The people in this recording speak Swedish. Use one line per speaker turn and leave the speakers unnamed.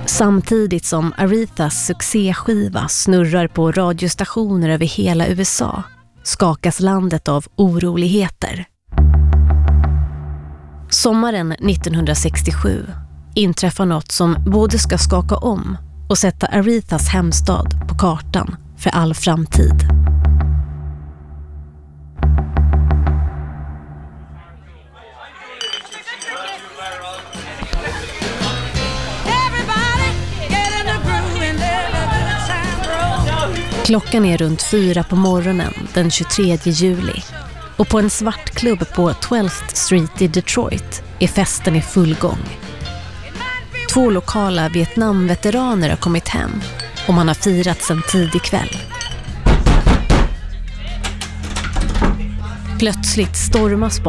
Samtidigt som Arethas succéskiva snurrar på radiostationer över hela USA skakas landet av oroligheter. Sommaren 1967 inträffar något som både ska skaka om och sätta Arethas hemstad på kartan för all framtid. Klockan är runt 4 på morgonen den 23 juli och på en svart klubb på 12th Street i Detroit är festen i full gång. 2 lokala Vietnamveteraner har kommit hem och man har firat sedan tidig kväll. Plötsligt stormas